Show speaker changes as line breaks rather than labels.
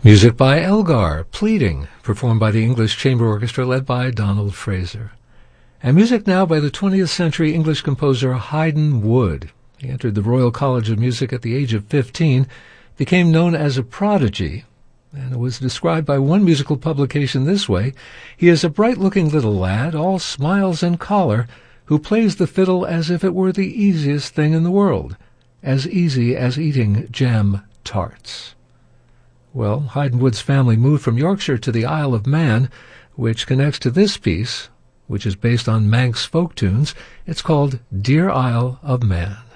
Music by Elgar, Pleading, performed by the English Chamber Orchestra led by Donald Fraser. And music now by the 20th century English composer Haydn Wood. He entered the Royal College of Music at the age of 15, became known as a prodigy, and it was described by one musical publication this way: he is a bright-looking little lad, all smiles and choler, who plays the fiddle as if it were the easiest thing in the world, as easy as eating jam tarts. Well, Haydn Wood's family moved from Yorkshire to the Isle of Man, which connects to this piece, which is based on Manx folk tunes. It's called Dear Isle of Man.